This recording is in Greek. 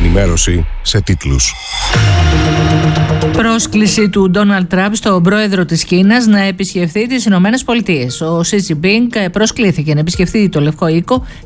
ενημέρωση σε τίτλους. Πρόσκληση του Ντόναλντ Τραμπ στον πρόεδρο της Κίνας να επισκεφθεί τις Ηνωμένες Πολιτείες. Ο Σι Τζινπίνγκ προσκλήθηκε να επισκεφθεί το Λευκό Οίκο